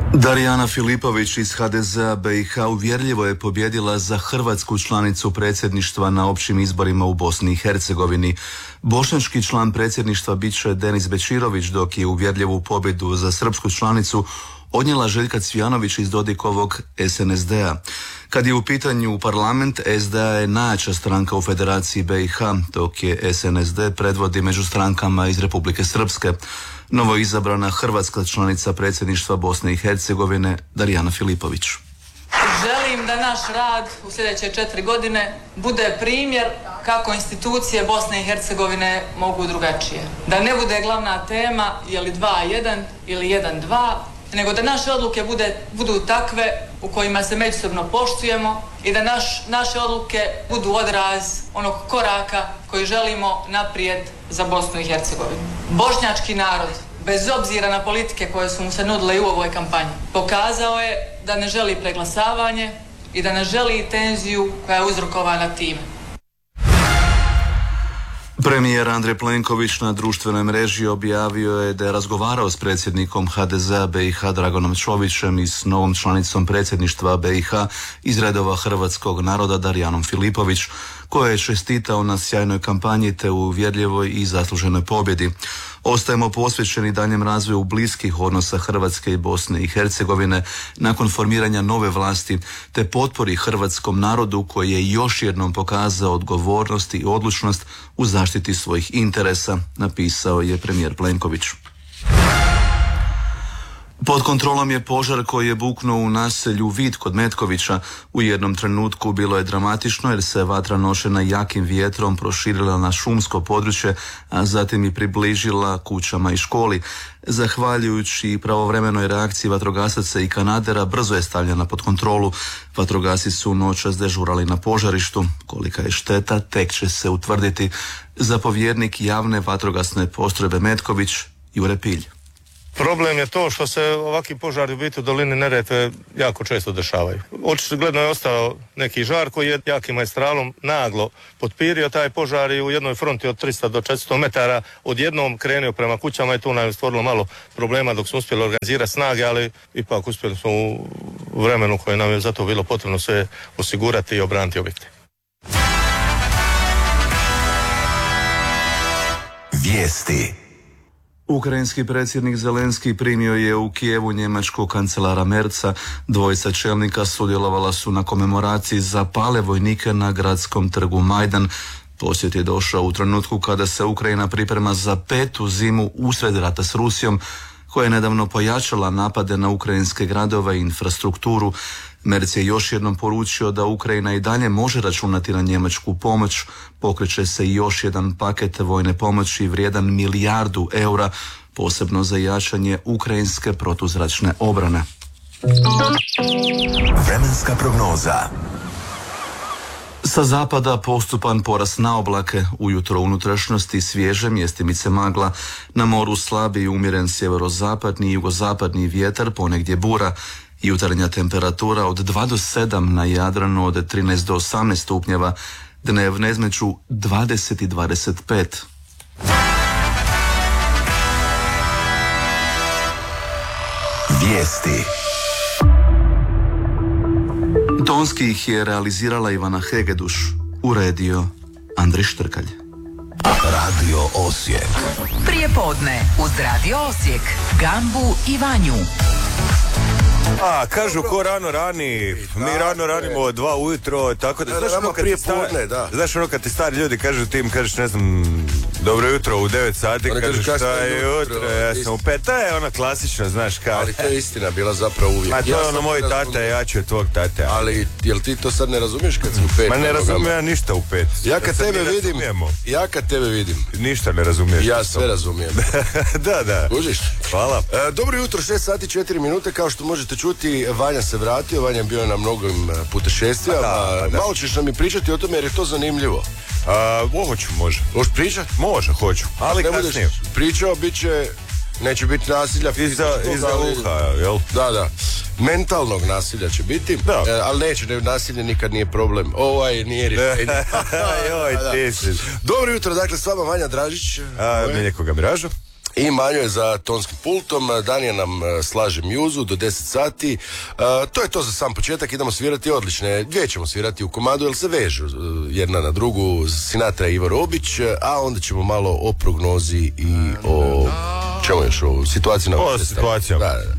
Darijana Filipović iz HDZ-a BiH uvjerljivo je pobjedila za hrvatsku članicu predsjedništva na općim izborima u Bosni i Hercegovini. Bošnjački član predsjedništva bit će Denis Bećirović, dok je uvjerljivu pobjedu za srpsku članicu odnijela Željka Cvijanović iz Dodikovog SNSD-a. Kad je u pitanju parlament, SDA je najjača stranka u Federaciji BiH, dok je SNSD predvodi među strankama iz Republike Srpske. Novo izabrana hrvatska članica predsjedništva Bosne i Hercegovine Darijana Filipović. Želim da naš rad u sljedeće 4 godine bude primjer kako institucije Bosne i Hercegovine mogu drugačije. Da ne bude glavna tema je li 2-1 ili 1-2, nego da naše odluke budu takve u kojima se međusobno poštujemo i da naše odluke budu odraz onog koraka koji želimo naprijed za Bosnu i Hercegovinu. Bošnjački narod, bez obzira na politike koje su mu se nudile i u ovoj kampanji, pokazao je da ne želi preglasavanje i da ne želi tenziju koja je uzrokovana time. Premijer Andrej Plenković na društvenoj mreži objavio je da je razgovarao s predsjednikom HDZ-a BiH Draganom Čovićem i s novom članicom predsjedništva BiH iz redova hrvatskog naroda Darijanom Filipović, koja je čestitao na sjajnoj kampanji te u uvjerljivoj i zasluženoj pobjedi. Ostajemo posvećeni daljem razvoju bliskih odnosa Hrvatske i Bosne i Hercegovine nakon formiranja nove vlasti te potpori hrvatskom narodu koji je još jednom pokazao odgovornost i odlučnost u zaštiti svojih interesa, napisao je premijer Plenković. Pod kontrolom je požar koji je buknuo u naselju Vid kod Metkovića. U jednom trenutku bilo je dramatično jer se vatra nošena jakim vjetrom proširila na šumsko područje, a zatim i približila kućama i školi. Zahvaljujući pravovremenoj reakciji vatrogasaca i kanadera brzo je stavljena pod kontrolu. Vatrogasci su noćas dežurali na požarištu. Kolika je šteta tek će se utvrditi. Zapovjednik javne vatrogasne postrojbe Metković Jure Pilj. Problem je to što se ovakvi požari u biti u dolini Neretve jako često dešavaju. Očigledno je ostao neki žar koji je jakim maestralom naglo potpirio taj požar i u jednoj fronti od 300 do 400 metara odjednom krenuo prema kućama i tu nam je stvorilo malo problema dok smo uspjeli organizirati snage, ali ipak uspjeli smo u vremenu koje nam je zato bilo potrebno sve osigurati i obraniti objekte. Vijesti. Ukrajinski predsjednik Zelenski primio je u Kijevu njemačkog kancelara Merca. Dvojica čelnika sudjelovala su na komemoraciji za pale vojnike na gradskom trgu Majdan. Posjet je došao u trenutku kada se Ukrajina priprema za 5. zimu usred rata s Rusijom, koja je nedavno pojačala napade na ukrajinske gradove i infrastrukturu. Merc je još jednom poručio da Ukrajina i dalje može računati na njemačku pomoć. Pokreće se i još jedan paket vojne pomoći vrijedan €1 milijardu, posebno za jačanje ukrajinske protuzračne obrane. Vremenska prognoza. Sa zapada postupan porast na oblake, ujutro unutrašnjosti svježe, mjestimice magla, na moru slabi i umjeren sjeverozapadni i jugozapadni vjetar, ponegdje bura. Jutarnja temperatura od 2 do 7 na Jadranu, od 13 do 18 stupnjeva, dnevne između 20 i 25. Vijesti. Tonski ih je realizirala Ivana Hegeduš, uredio Andrej Štrkalj. Radio Osijek. Prijepodne uz Radio Osijek, Gambu i Vanju. Kažu ko rano rani, mi rano ranimo od 2 ujutro, tako da, znaš ono kad ti stari ljudi kažu, ti im kažeš, ne znam, dobro jutro u 9 sati, kažeš šta je jutro, ja sam u 5, to je ono klasično, znaš kao. Ali to je istina bila zapravo uvijek. Ma to je ono moj tata, ja ću od tvog tate. Ali, jel ti to sad ne razumiješ kad si u 5? Ma ne razumijem ja ništa u 5. Ja kad tebe vidim. Ništa ne razumiješ. Ja sve razumijem. Da. Kužiš? Hvala. Dobro jutro, 6 sati 4 minute, kao što možete čuti, Vanja se vratio, Vanja je bio na mnogim putešestvijama. Malo ćeš nam i pričati o tome jer je to zanimljivo. Hoću, može. Možeš pričat? Može, hoću. Ali kasnije. Pričao, neće biti nasilja iza uha, jel? Da. Mentalnog nasilja će biti, ali neće, nasilje nikad nije problem. Nije rješenje. Joj, ti si. Dobro jutro, dakle, s vama Vanja Dražić. Miljenko Gabiražo. I Manjo je za tonskim pultom, Danija nam slaže mjuzu do 10 sati. To je to za sam početak, idemo svirati odlične. Dvije ćemo svirati u komadu, jer se vežu jedna na drugu, Sinatra i Ivo Robić, a onda ćemo malo o prognozi i o čemu još, o situaciji na o situacijama. Da.